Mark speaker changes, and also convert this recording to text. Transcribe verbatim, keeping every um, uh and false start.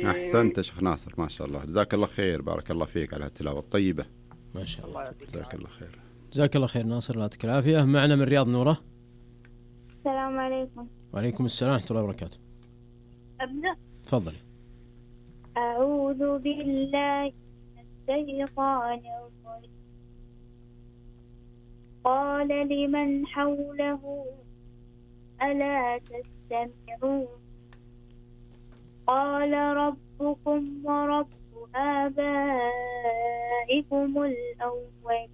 Speaker 1: أحسنت يا شيخ ناصر، ما شاء الله، جزاك الله خير، بارك الله فيك على التلاوة الطيبة.
Speaker 2: ما شاء الله،
Speaker 1: جزاك الله خير.
Speaker 2: جزاك الله خير ناصر، الله يعطيك العافية. معنا من رياض نورة.
Speaker 3: السلام عليكم.
Speaker 2: وعليكم السلام ورحمة الله وبركاته.
Speaker 3: أبدأ.
Speaker 2: تفضلي.
Speaker 3: أعوذ بالله من الشيطان الرجيم. قال لمن حوله ألا تستمعون قال ربكم ورب آبائكم الأولين